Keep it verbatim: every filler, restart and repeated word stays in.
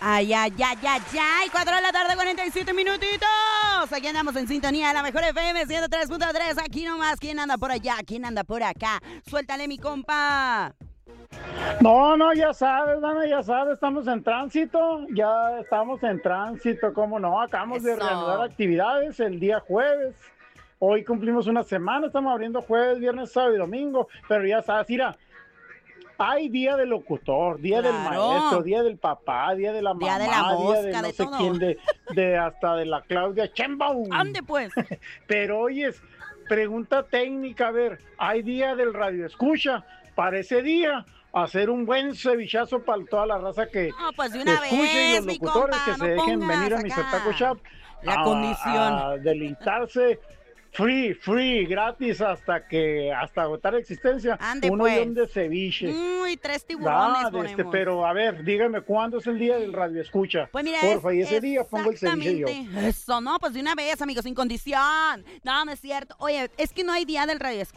Ay, ay, ay, ay, ay, cuatro de la tarde, cuarenta y siete minutitos. Aquí andamos en sintonía de la mejor F M ciento tres punto tres. Aquí nomás, ¿quién anda por allá? ¿Quién anda por acá? Suéltale, mi compa. No, no, ya sabes, Dana, ya sabes, estamos en tránsito, ya estamos en tránsito, ¿cómo no? Acabamos de Eso. reanudar actividades el día jueves. Hoy cumplimos una semana, estamos abriendo jueves, viernes, sábado y domingo, pero ya sabes, mira, hay día del locutor, día del Claro. maestro, día del papá, día de la mamá, Día de la mosca, día de no de sé todo. quién, de, de hasta de la Claudia Sheinbaum. Ande, pues. Pero oyes, pregunta técnica, a ver, hay día del radio escucha, para ese día hacer un buen cevichazo para toda la raza que, No, pues de que una escuche y vez, los mi locutores compa, que no se dejen pongas venir a mister acá Taco Shop la a, condición. a deleitarse free, free, gratis hasta que hasta agotar existencia. Ande, Uno pues. y un de ceviche. Uy, tres tiburones Ah, de ponemos. este, pero a ver, dígame, ¿cuándo es el día del radio escucha? Pues mira, Porfa, es y ese día pongo el ceviche yo. exactamente eso, ¿no? Pues de una vez, amigos, sin condición. No, no es cierto. Oye, es que no hay día del radio